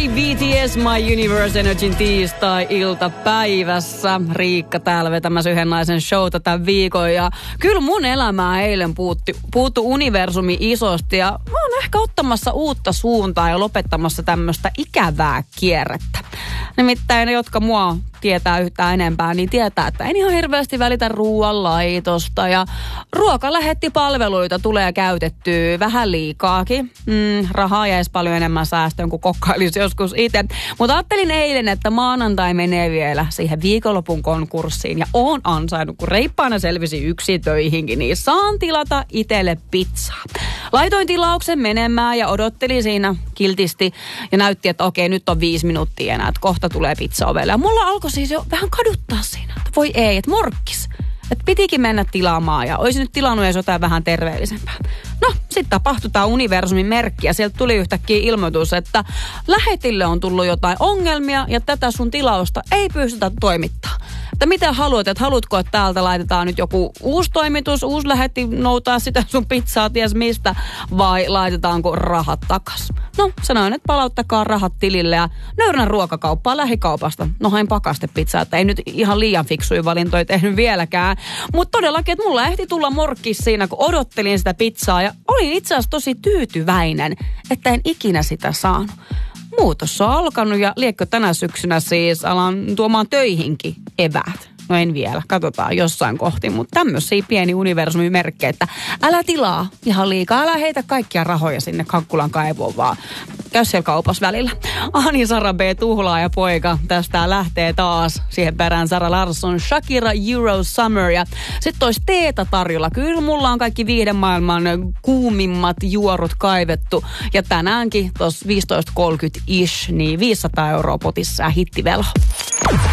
Coldplay, BTS, My Universe, Energyn tiistai-iltapäivässä. Riikka täällä vetämässä yhden naisen showta tämän viikon. Ja kyllä mun elämää eilen puuttu universumi isosti. Ja mä oon ehkä ottamassa uutta suuntaa ja lopettamassa tämmöistä ikävää kierrettä. Nimittäin ne, jotka mua tietää yhtään enempää, niin tietää, että en ihan hirveästi välitä ruoanlaitosta. Ja ruokalähettipalveluita tulee käytettyä vähän liikaakin. Rahaa jäisi paljon enemmän säästöön kuin kokkailisi joskus itse. Mutta ajattelin eilen, että maanantai menee vielä siihen viikonlopun konkurssiin. Ja oon ansainnut, kun reippaana selvisi yksin töihinkin, niin saan tilata itselle pizzaa. Laitoin tilauksen menemään ja odottelin siinä kiltisti ja näytti, että okei, nyt on 5 minuuttia enää, että kohta tulee pizza ovelle. Ja mulla alkoi siis jo vähän kaduttaa siinä, että voi ei, että morkkis. Että pitikin mennä tilaamaan ja olisin nyt tilannut edes jotain vähän terveellisempää. No, sitten tapahtui tämä universumin merkki ja sieltä tuli yhtäkkiä ilmoitus, että lähetille on tullut jotain ongelmia ja tätä sun tilausta ei pystytä toimittamaan. Että mitä haluat, että haluatko, että täältä laitetaan nyt joku uusi toimitus, uusi lähetti noutaa sitä sun pizzaa ties mistä, vai laitetaanko rahat takas? No, sanoin, että palauttakaa rahat tilille ja nöyränä ruokakauppaa lähikaupasta. No hain pakastepizzaa, että ei nyt ihan liian fiksuja valintoja tehnyt vieläkään. Mutta todellakin, että mulla ehti tulla morkkis siinä, kun odottelin sitä pizzaa ja olin itse asiassa tosi tyytyväinen, että en ikinä sitä saanut. Muutos on alkanut ja liekö tänä syksynä siis alan tuomaan töihinkin eväät. No en vielä, katsotaan jossain kohti, mutta tämmöisiä pieni universumimerkkejä, että älä tilaa ihan liikaa, älä heitä kaikkia rahoja sinne Kakkulan kaivoon, vaan käy siellä kaupassa välillä. Ani Sara B. Tuhlaa ja poika tästä lähtee taas siihen perään Sara Larsson, Shakira, Euro Summer ja sitten olisi teetä tarjolla. Kyllä mulla on kaikki viihdemaailman kuumimmat juorut kaivettu ja tänäänkin tuossa 15.30 ish, niin 500 € potissa ja hittivelho.